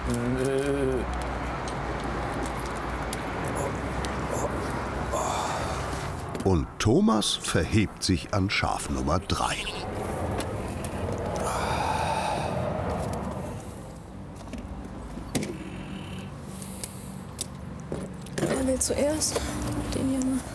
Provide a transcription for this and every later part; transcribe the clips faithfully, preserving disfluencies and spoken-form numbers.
Nö. Und Thomas verhebt sich an Schaf Nummer drei. Wer will zuerst? Den hier mal.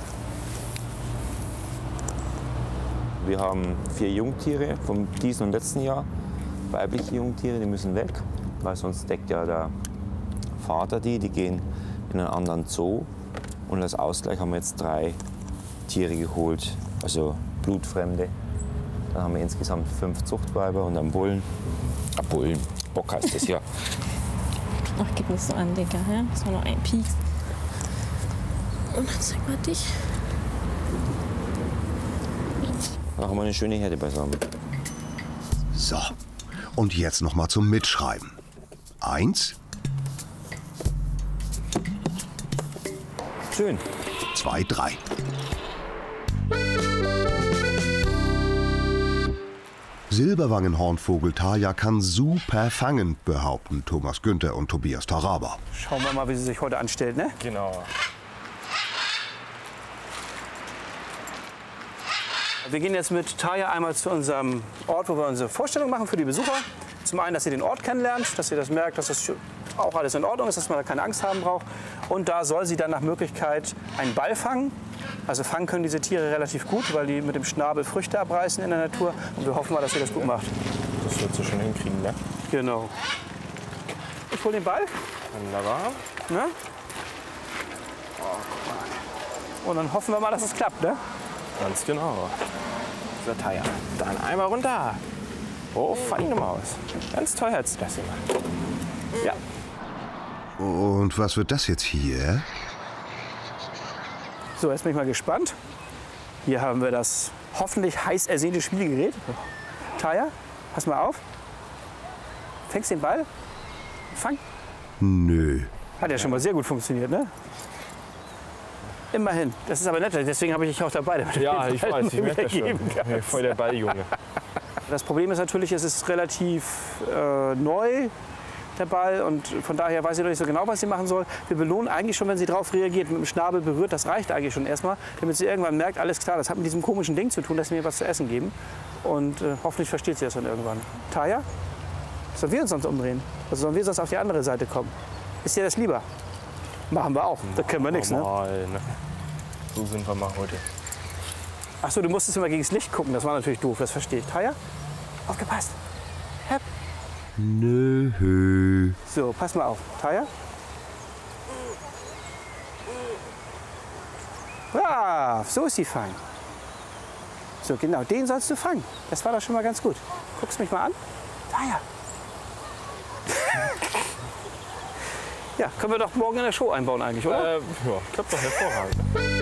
Wir haben vier Jungtiere vom diesen und letzten Jahr. Weibliche Jungtiere, die müssen weg, weil sonst deckt ja der Vater die. Die gehen in einen anderen Zoo. Und als Ausgleich haben wir jetzt drei Tiere geholt, also blutfremde. Dann haben wir insgesamt fünf Zuchtweiber und einen Bullen. Ah, Bullen, Bock heißt das ja. Ach, gib mir so einen, Digga, ja? Das war nur ein Pieks. Und dann zeig mal dich. Da haben wir eine schöne Herde beisammen. So, und jetzt noch mal zum Mitschreiben. Eins. Schön. Zwei, drei. Silberwangenhornvogel Taja kann super fangen, behaupten Thomas Günther und Tobias Taraba. Schauen wir mal, wie sie sich heute anstellt, ne? Genau. Wir gehen jetzt mit Taja einmal zu unserem Ort, wo wir unsere Vorstellung machen für die Besucher. Zum einen, dass ihr den Ort kennenlernt, dass ihr das merkt, dass das auch alles in Ordnung ist, dass man da keine Angst haben braucht. Und da soll sie dann nach Möglichkeit einen Ball fangen. Also fangen können diese Tiere relativ gut, weil die mit dem Schnabel Früchte abreißen in der Natur. Und wir hoffen mal, dass sie das gut macht. Das wird sie schon hinkriegen, ne? Genau. Ich hole den Ball. Wunderbar. Ne? Oh, guck mal. Und dann hoffen wir mal, dass es klappt, ne? Ganz genau. So, Taja, dann einmal runter. Oh, feine Maus. Ganz toll hat sie das gemacht. Ja. Und was wird das jetzt hier? So, jetzt bin ich mal gespannt. Hier haben wir das hoffentlich heiß ersehnte Spielgerät. Taja, pass mal auf. Fängst den Ball. Fang. Nö. Hat ja schon mal sehr gut funktioniert, ne? Immerhin. Das ist aber nett, deswegen habe ich dich auch dabei. Damit Ja, du ich den Ball weiß, ich merke das schon. geben Ich bin kannst. voll der Balljunge. Das Problem ist natürlich, es ist relativ äh, neu, der Ball. Und von daher weiß ich noch nicht so genau, was sie machen soll. Wir belohnen eigentlich schon, wenn sie darauf reagiert, mit dem Schnabel berührt. Das reicht eigentlich schon erstmal, damit sie irgendwann merkt, alles klar, das hat mit diesem komischen Ding zu tun, dass sie mir was zu essen geben. Und äh, hoffentlich versteht sie das dann irgendwann. Taja, sollen wir uns sonst umdrehen? Also sollen wir sonst auf die andere Seite kommen? Ist dir das lieber? Machen wir auch. Da können wir nichts, ne? Normal, ne? So sind wir mal heute. Ach so, du musstest immer gegen das Licht gucken. Das war natürlich doof, das verstehe ich. Taja, aufgepasst. Hepp. Nö. So, pass mal auf. Taja. Ja, so ist sie fein. So, genau, den sollst du fangen. Das war doch schon mal ganz gut. Guckst mich mal an. Taja. Ja, können wir doch morgen in der Show einbauen eigentlich, oder? Äh, ja, klappt doch hervorragend.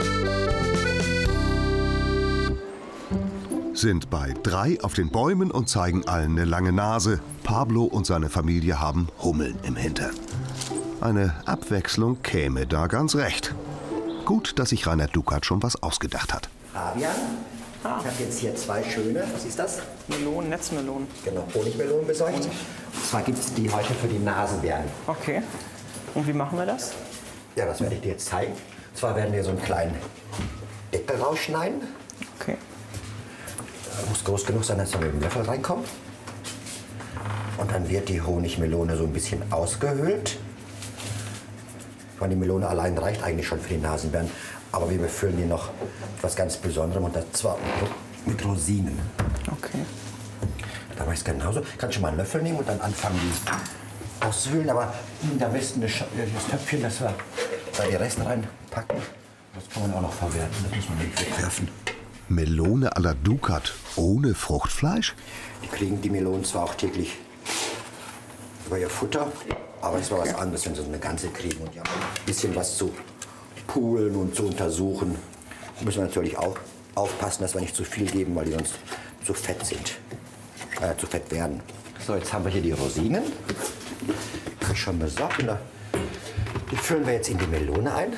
Sind bei drei auf den Bäumen und zeigen allen eine lange Nase. Pablo und seine Familie haben Hummeln im Hintern. Eine Abwechslung käme da ganz recht. Gut, dass sich Rainer Dukat schon was ausgedacht hat. Fabian, ich habe jetzt hier zwei schöne, was ist das? Melonen, Netzmelonen. Genau, Honigmelonen besorgt. Und zwar gibt es die heute für die Nasenbären. Okay. Und wie machen wir das? Ja, das werde ich dir jetzt zeigen. Und zwar werden wir so einen kleinen Deckel rausschneiden. Okay. Der muss groß genug sein, dass da mit dem Löffel reinkommt. Und dann wird die Honigmelone so ein bisschen ausgehöhlt. Ich meine, die Melone allein reicht eigentlich schon für die Nasenbären. Aber wir befüllen die noch mit was ganz Besonderem, und zwar mit Rosinen. Okay. Da mache ich es genauso. Kannst du mal einen Löffel nehmen und dann anfangen, die auszuhöhlen. Aber am besten das Töpfchen, dass wir da die Reste reinpacken. Das kann man auch noch verwerten. Das muss man nicht wegwerfen. Melone à la Dukat ohne Fruchtfleisch? Die kriegen die Melonen zwar auch täglich über ihr Futter, aber es war was anderes, wenn sie so eine ganze kriegen. Und die haben ein bisschen was zu poolen und zu untersuchen. Da müssen wir natürlich auch aufpassen, dass wir nicht zu viel geben, weil die sonst zu fett sind, äh, zu fett werden. So, jetzt haben wir hier die Rosinen. Das ist schon besorgt. Und da- die füllen wir jetzt in die Melone ein.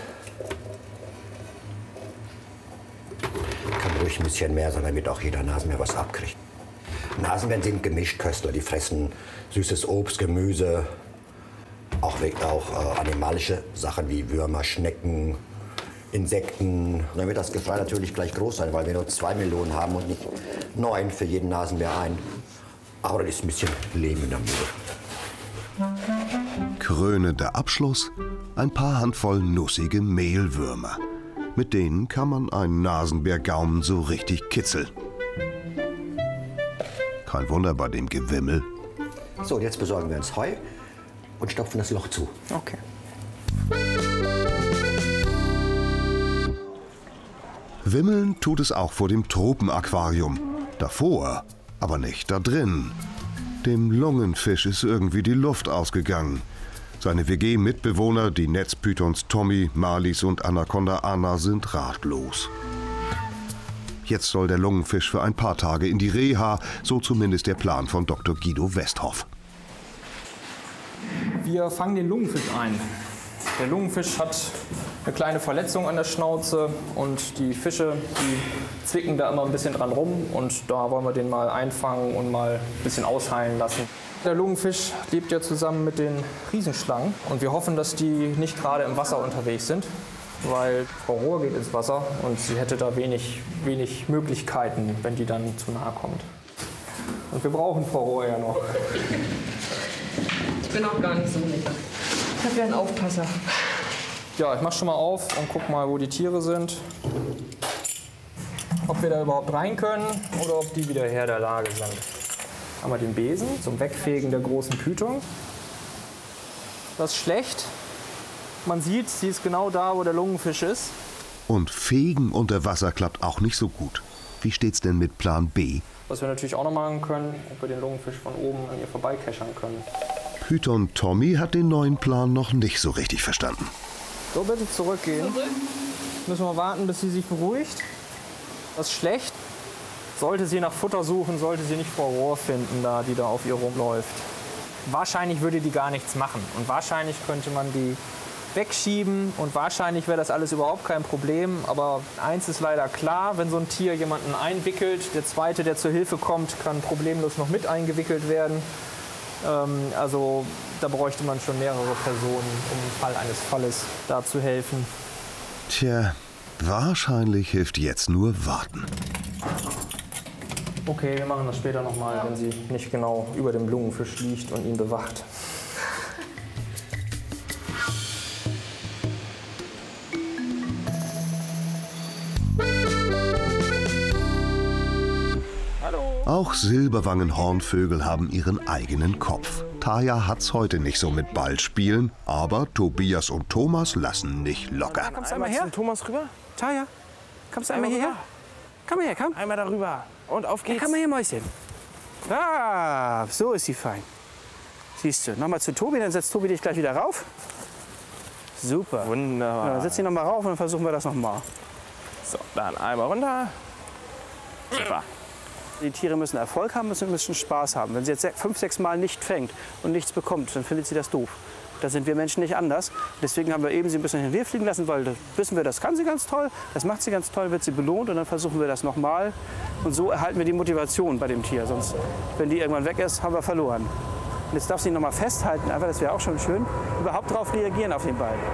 Kann ruhig ein bisschen mehr sein, damit auch jeder Nasenbär was abkriegt. Nasenbären sind Gemischköstler. Die fressen süßes Obst, Gemüse, Auch, auch äh, animalische Sachen wie Würmer, Schnecken, Insekten. Und dann wird das Gefreie natürlich gleich groß sein, weil wir nur zwei Melonen haben und nicht neun für jeden Nasenbär ein. Aber das ist ein bisschen Leben in der Mühle. Krönender Abschluss, ein paar Handvoll nussige Mehlwürmer. Mit denen kann man einen Nasenbärgaumen so richtig kitzeln. Kein Wunder bei dem Gewimmel. So, jetzt besorgen wir uns Heu und stopfen das Loch zu. Okay. Wimmeln tut es auch vor dem Tropenaquarium. Davor, aber nicht da drin. Dem Lungenfisch ist irgendwie die Luft ausgegangen. Seine W G-Mitbewohner, die Netzpythons Tommy, Marlies und Anaconda Anna, sind ratlos. Jetzt soll der Lungenfisch für ein paar Tage in die Reha, so zumindest der Plan von Doktor Guido Westhoff. Wir fangen den Lungenfisch ein. Der Lungenfisch hat eine kleine Verletzung an der Schnauze und die Fische, die zwicken da immer ein bisschen dran rum und da wollen wir den mal einfangen und mal ein bisschen ausheilen lassen. Der Lungenfisch lebt ja zusammen mit den Riesenschlangen und wir hoffen, dass die nicht gerade im Wasser unterwegs sind, weil Frau Rohr geht ins Wasser und sie hätte da wenig, wenig Möglichkeiten, wenn die dann zu nahe kommt. Und wir brauchen Frau Rohr ja noch. Ich bin auch gar nicht so sicher. Ich habe ja einen Aufpasser. Ja, ich mach schon mal auf und guck mal, wo die Tiere sind. Ob wir da überhaupt rein können oder ob die wieder Herr der Lage sind. Haben wir den Besen zum Wegfegen der großen Python. Das ist schlecht. Man sieht, sie ist genau da, wo der Lungenfisch ist. Und Fegen unter Wasser klappt auch nicht so gut. Wie steht's denn mit Plan B? Was wir natürlich auch noch machen können, ob wir den Lungenfisch von oben an ihr vorbeikeschern können. Python Tommy hat den neuen Plan noch nicht so richtig verstanden. So, bitte zurückgehen. Zurück. Müssen wir warten, bis sie sich beruhigt. Das ist schlecht. Sollte sie nach Futter suchen, sollte sie nicht Frau Rohr finden, da, die da auf ihr rumläuft. Wahrscheinlich würde die gar nichts machen. Und wahrscheinlich könnte man die wegschieben. Und wahrscheinlich wäre das alles überhaupt kein Problem. Aber eins ist leider klar, wenn so ein Tier jemanden einwickelt, der zweite, der zur Hilfe kommt, kann problemlos noch mit eingewickelt werden. Ähm, also da bräuchte man schon mehrere Personen, um im Fall eines Falles da zu helfen. Tja, wahrscheinlich hilft jetzt nur warten. Okay, wir machen das später nochmal, wenn sie nicht genau über dem Lungenfisch liegt und ihn bewacht. Auch Silberwangenhornvögel haben ihren eigenen Kopf. Taya hat's heute nicht so mit Ballspielen, aber Tobias und Thomas lassen nicht locker. Kommst du einmal her? Thomas rüber? Taya, kommst du einmal hierher? Komm mal her, komm. Einmal darüber. Und auf geht's. Ja, komm mal her, Mäuschen. Ah, so ist sie fein. Siehst du, nochmal zu Tobi, dann setzt Tobi dich gleich wieder rauf. Super. Wunderbar. Ja, dann setz dich noch mal rauf und dann versuchen wir das noch mal. So, dann einmal runter. Super. Die Tiere müssen Erfolg haben, müssen, müssen Spaß haben. Wenn sie jetzt fünf, sechs Mal nicht fängt und nichts bekommt, dann findet sie das doof. Da sind wir Menschen nicht anders. Deswegen haben wir eben sie ein bisschen hinterher fliegen lassen, weil das wissen wir, das kann sie ganz toll, das macht sie ganz toll, wird sie belohnt und dann versuchen wir das nochmal. Und so erhalten wir die Motivation bei dem Tier. Sonst, wenn die irgendwann weg ist, haben wir verloren. Und jetzt darf sie noch mal festhalten, einfach, das wäre auch schon schön, überhaupt darauf reagieren auf den Ball.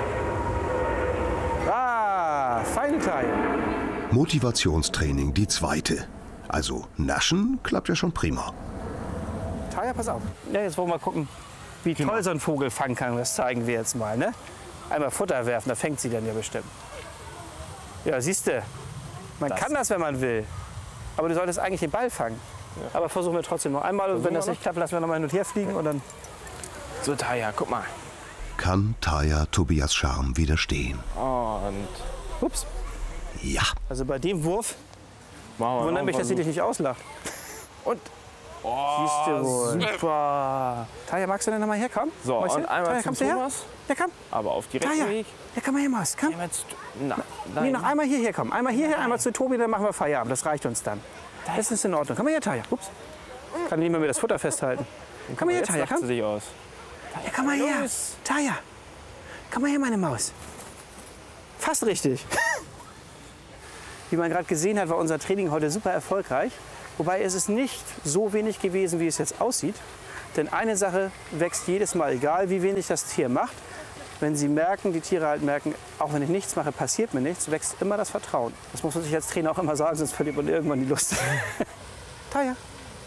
Ah, feine Teil. Motivationstraining die zweite. Also naschen klappt ja schon prima. Taya, pass auf. Ja, jetzt wollen wir mal gucken, wie toll so ein Vogel fangen kann. Das zeigen wir jetzt mal. Ne? Einmal Futter werfen, da fängt sie dann ja bestimmt. Ja, siehst du, man das. kann das, wenn man will. Aber du solltest eigentlich den Ball fangen. Ja. Aber versuchen wir trotzdem noch einmal. Und wenn das nicht klappt, lassen wir noch mal hin und her fliegen. Und dann so, Taya, guck mal. Kann Taya Tobias Charme widerstehen? Und ups. Ja. Also bei dem Wurf wundert mich, dass sie dich nicht auslacht. Und oh, siehst du wohl. Super. Taya, magst du denn noch mal herkommen? So, Mäuschen? Und einmal Taya, zum Thomas. Ja, komm. Aber auf direkten Weg. Ja, komm mal her, Maus. Komm. Na, nee, noch einmal hierher kommen. Einmal hierher, einmal zu Tobi, dann machen wir Feierabend. Das reicht uns dann. Das ist in Ordnung. Komm mal her, Taya. Ups. Kann nicht mehr mir das Futter festhalten. Komm mal her, Taya. Komm. Sich aus. Ja, komm mal her. Taya. Komm mal her, meine Maus. Fast richtig. Wie man gerade gesehen hat, war unser Training heute super erfolgreich. Wobei es ist nicht so wenig gewesen, wie es jetzt aussieht. Denn eine Sache wächst jedes Mal, egal wie wenig das Tier macht. Wenn sie merken, die Tiere halt merken, auch wenn ich nichts mache, passiert mir nichts, wächst immer das Vertrauen. Das muss man sich als Trainer auch immer sagen, sonst verliert man irgendwann die Lust. Taya.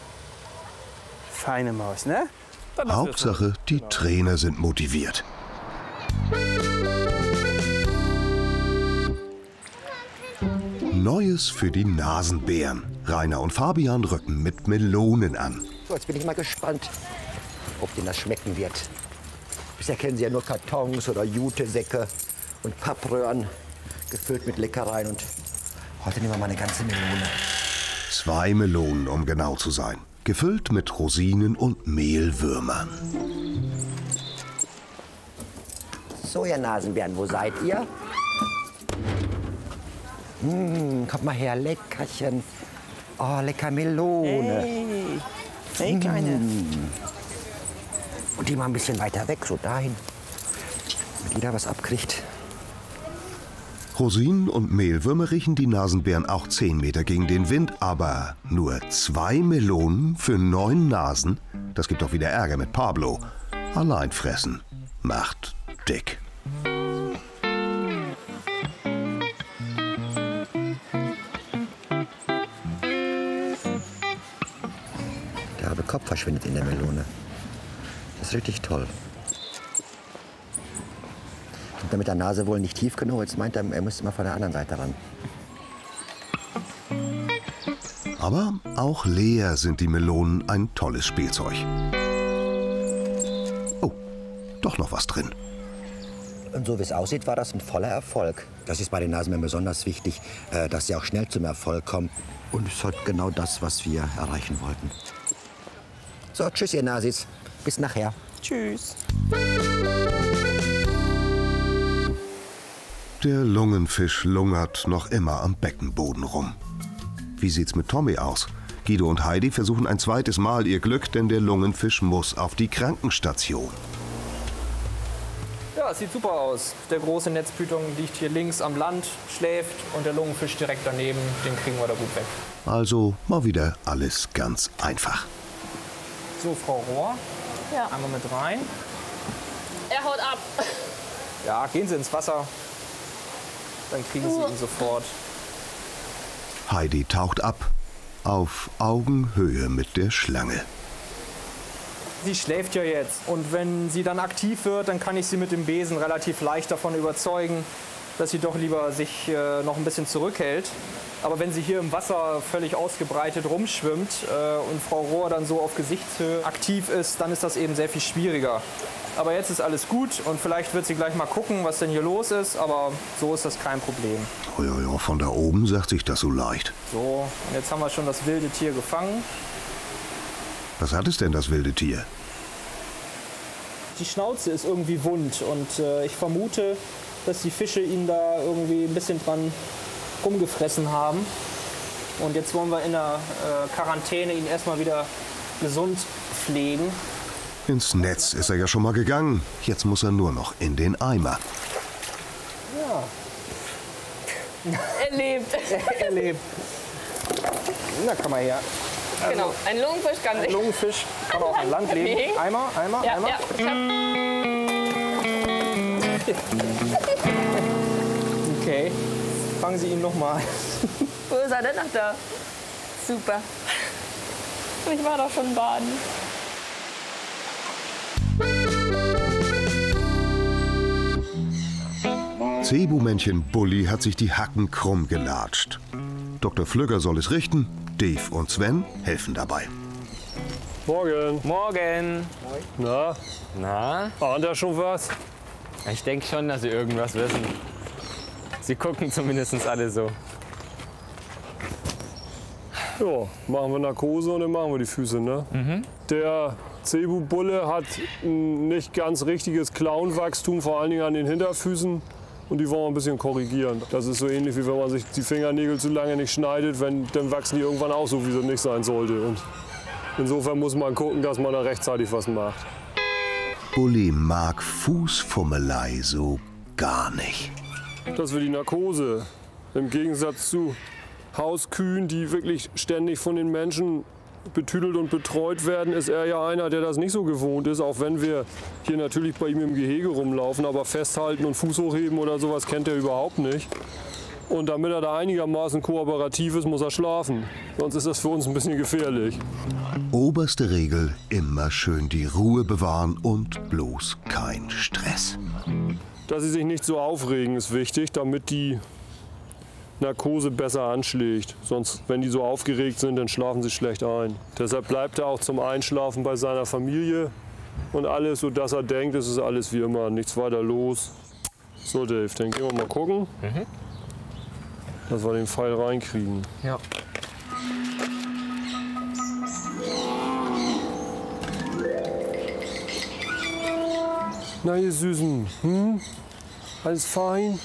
Feine Maus, ne? Hauptsache, die Trainer sind motiviert. Neues für die Nasenbären. Rainer und Fabian rücken mit Melonen an. So, jetzt bin ich mal gespannt, ob denen das schmecken wird. Bisher kennen sie ja nur Kartons oder Jutesäcke und Pappröhren gefüllt mit Leckereien. Und heute nehmen wir mal eine ganze Melone. Zwei Melonen, um genau zu sein. Gefüllt mit Rosinen und Mehlwürmern. So, ihr Nasenbären, wo seid ihr? Mmh, kommt mal her, Leckerchen. Oh, lecker Melone. Hey, hey Kleine. Mmh. Und die mal ein bisschen weiter weg, so dahin. Damit jeder was abkriegt. Rosinen und Mehlwürmer riechen die Nasenbären auch zehn Meter gegen den Wind. Aber nur zwei Melonen für neun Nasen? Das gibt doch wieder Ärger mit Pablo. Allein fressen macht dick. Der halbe Kopf verschwindet in der Melone. Das ist richtig toll. Und mit der Nase wohl nicht tief genug. Jetzt meint er, er müsste mal von der anderen Seite ran. Aber auch leer sind die Melonen ein tolles Spielzeug. Oh, doch noch was drin. Und so wie es aussieht, war das ein voller Erfolg. Das ist bei den Nasenbären besonders wichtig, dass sie auch schnell zum Erfolg kommen. Und es ist halt genau das, was wir erreichen wollten. So, tschüss, ihr Nasis. Bis nachher. Tschüss. Der Lungenfisch lungert noch immer am Beckenboden rum. Wie sieht's mit Tommy aus? Guido und Heidi versuchen ein zweites Mal ihr Glück, denn der Lungenfisch muss auf die Krankenstation. Ja, es sieht super aus. Der große Netzpython liegt hier links am Land, schläft und der Lungenfisch direkt daneben, den kriegen wir da gut weg. Also mal wieder alles ganz einfach. So, Frau Rohr, Ja. einmal mit rein. Er haut ab. Ja, gehen Sie ins Wasser, dann kriegen Sie ihn sofort. Heidi taucht ab, auf Augenhöhe mit der Schlange. Sie schläft ja jetzt und wenn sie dann aktiv wird, dann kann ich sie mit dem Besen relativ leicht davon überzeugen, dass sie doch lieber sich äh, noch ein bisschen zurückhält. Aber wenn sie hier im Wasser völlig ausgebreitet rumschwimmt äh, und Frau Rohr dann so auf Gesichtshöhe aktiv ist, dann ist das eben sehr viel schwieriger. Aber jetzt ist alles gut und vielleicht wird sie gleich mal gucken, was denn hier los ist, aber so ist das kein Problem. Oh ja, ja, von da oben sagt sich das so leicht. So, und jetzt haben wir schon das wilde Tier gefangen. Was hat es denn, das wilde Tier? Die Schnauze ist irgendwie wund und äh, ich vermute, dass die Fische ihn da irgendwie ein bisschen dran rumgefressen haben. Und jetzt wollen wir in der äh, Quarantäne ihn erstmal wieder gesund pflegen. Ins Netz ist er ja schon mal gegangen. Jetzt muss er nur noch in den Eimer. Ja. Er lebt. Er lebt. Na, komm mal her. Genau, ein Lungenfisch kann Ein sich. Lungenfisch kann auch an Land leben. bewegen. Eimer, Eimer, Ja, Eimer. ja. Ich hab, Okay. Fangen Sie ihn noch mal. wo ist er denn noch da? Super. Ich war doch schon baden. Zebu-Männchen Bulli hat sich die Hacken krumm gelatscht. Doktor Flügger soll es richten, Dave und Sven helfen dabei. Morgen. Morgen. Na, Na, ahnt er schon was? ich denke schon, dass Sie irgendwas wissen. Sie gucken zumindest alle so. Ja, machen wir Narkose und dann machen wir die Füße, ne? Der Zebu-Bulle hat ein nicht ganz richtiges Klauenwachstum, vor allen Dingen an den Hinterfüßen. Und die wollen wir ein bisschen korrigieren. Das ist so ähnlich, wie wenn man sich die Fingernägel zu lange nicht schneidet, wenn, dann wachsen die irgendwann auch so, wie sie nicht sein sollte. Und insofern muss man gucken, dass man da rechtzeitig was macht. Bulli mag Fußfummelei so gar nicht. Das wird die Narkose. Im Gegensatz zu Hauskühen, die wirklich ständig von den Menschen betüdelt und betreut werden, ist er ja einer, der das nicht so gewohnt ist. Auch wenn wir hier natürlich bei ihm im Gehege rumlaufen, aber festhalten und Fuß hochheben oder sowas kennt er überhaupt nicht. Und damit er da einigermaßen kooperativ ist, muss er schlafen. Sonst ist das für uns ein bisschen gefährlich. Oberste Regel, immer schön die Ruhe bewahren und bloß kein Stress. Dass sie sich nicht so aufregen, ist wichtig, damit die Narkose besser anschlägt. Sonst, wenn die so aufgeregt sind, dann schlafen sie schlecht ein. Deshalb bleibt er auch zum Einschlafen bei seiner Familie und alles, sodass er denkt, es ist alles wie immer, nichts weiter los. So, Dave, dann gehen wir mal gucken, mhm. dass wir den Pfeil reinkriegen. Ja. Na, ihr Süßen, hm? Alles fein?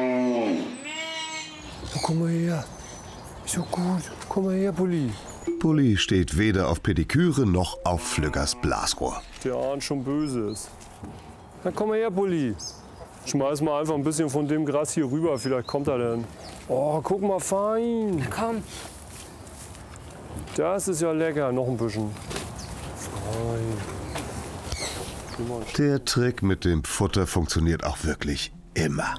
Oh, komm mal her. Ist so gut. Komm mal her, Bulli. Bulli steht weder auf Pediküre noch auf Flüggers Blasrohr. Der ahnt schon Böses. Na, komm mal her, Bulli. Schmeiß mal einfach ein bisschen von dem Gras hier rüber. Vielleicht kommt er dann. Oh, guck mal, fein. Na komm. Das ist ja lecker. Noch ein bisschen. Fein. Der Trick mit dem Futter funktioniert auch wirklich immer.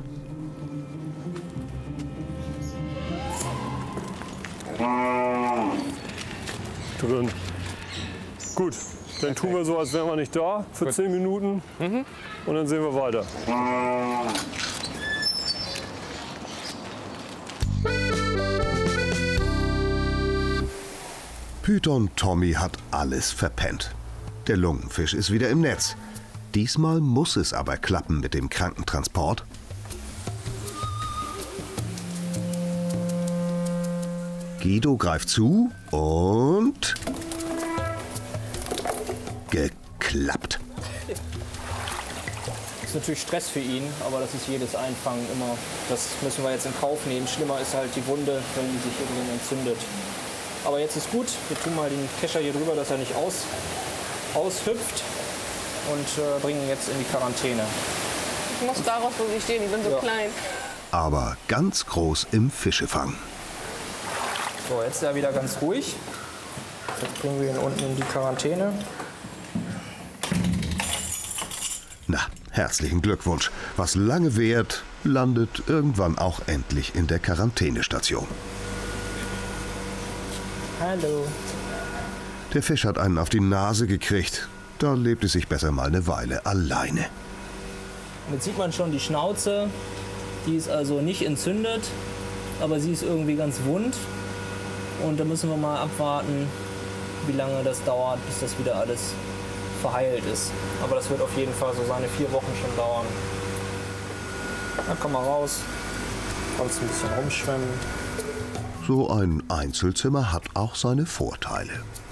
Drin. Gut, dann tun wir so, als wären wir nicht da für zehn Minuten mhm. und dann sehen wir weiter. Python Tommy hat alles verpennt. Der Lungenfisch ist wieder im Netz. Diesmal muss es aber klappen mit dem Krankentransport. Guido greift zu und geklappt. Das ist natürlich Stress für ihn, aber das ist jedes Einfangen immer. Das müssen wir jetzt in Kauf nehmen. Schlimmer ist halt die Wunde, wenn die sich irgendwann entzündet. Aber jetzt ist gut. Wir tun mal den Kescher hier drüber, dass er nicht aus, aushüpft und äh, bringen ihn jetzt in die Quarantäne. Ich muss darauf, wo sie stehen. Ich bin so ja. klein. Aber ganz groß im Fischefang. So, jetzt ist er wieder ganz ruhig. Jetzt bringen wir ihn unten in die Quarantäne. Na, herzlichen Glückwunsch. Was lange währt, landet irgendwann auch endlich in der Quarantänestation. Hallo. Der Fisch hat einen auf die Nase gekriegt. Da lebt es sich besser mal eine Weile alleine. Jetzt sieht man schon die Schnauze. Die ist also nicht entzündet, aber sie ist irgendwie ganz wund. Und da müssen wir mal abwarten, wie lange das dauert, bis das wieder alles verheilt ist. Aber das wird auf jeden Fall so seine vier Wochen schon dauern. Na, komm mal raus. Kannst ein bisschen rumschwimmen. So ein Einzelzimmer hat auch seine Vorteile.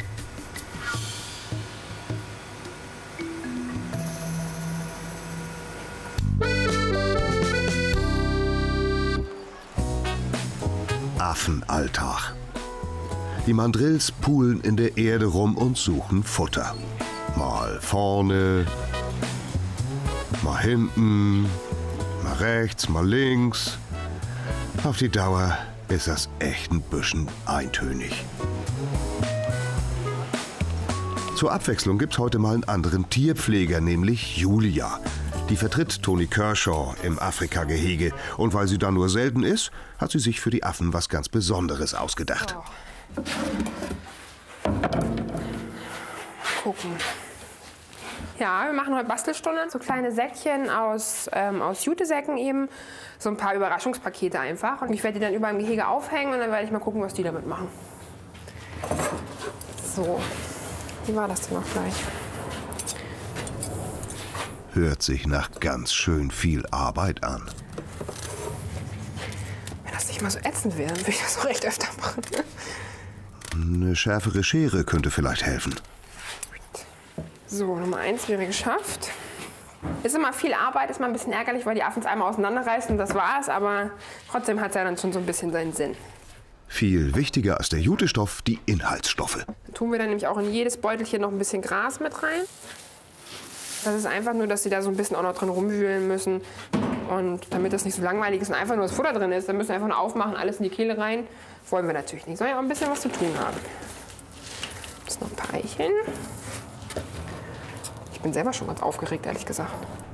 Affenalltag. Die Mandrills poolen in der Erde rum und suchen Futter. Mal vorne, mal hinten, mal rechts, mal links. Auf die Dauer ist das echt ein bisschen eintönig. Zur Abwechslung gibt's heute mal einen anderen Tierpfleger, nämlich Julia. Die vertritt Toni Kershaw im Afrika-Gehege. Und weil sie da nur selten ist, hat sie sich für die Affen was ganz Besonderes ausgedacht. Oh. Gucken. Ja, wir machen heute Bastelstunde. So kleine Säckchen aus, ähm, aus Jutesäcken eben. So ein paar Überraschungspakete einfach. Und ich werde die dann über im Gehege aufhängen und dann werde ich mal gucken, was die damit machen. So, wie war das denn noch gleich? Hört sich nach ganz schön viel Arbeit an. Wenn das nicht mal so ätzend wäre, dann würde ich das auch recht öfter machen. Eine schärfere Schere könnte vielleicht helfen. So, Nummer eins wäre geschafft. Ist immer viel Arbeit, ist mal ein bisschen ärgerlich, weil die Affen es einmal auseinanderreißen und das war's. Aber trotzdem hat es ja dann schon so ein bisschen seinen Sinn. Viel wichtiger als der Jutestoff, die Inhaltsstoffe. Dann tun wir dann nämlich auch in jedes Beutelchen noch ein bisschen Gras mit rein. Das ist einfach nur, dass sie da so ein bisschen auch noch drin rumwühlen müssen. Und damit das nicht so langweilig ist und einfach nur das Futter drin ist, dann müssen wir einfach nur aufmachen, alles in die Kehle rein. Wollen wir natürlich nicht. Soll ja auch ein bisschen was zu tun haben. Noch ein paar Eicheln. Ich bin selber schon ganz aufgeregt, ehrlich gesagt.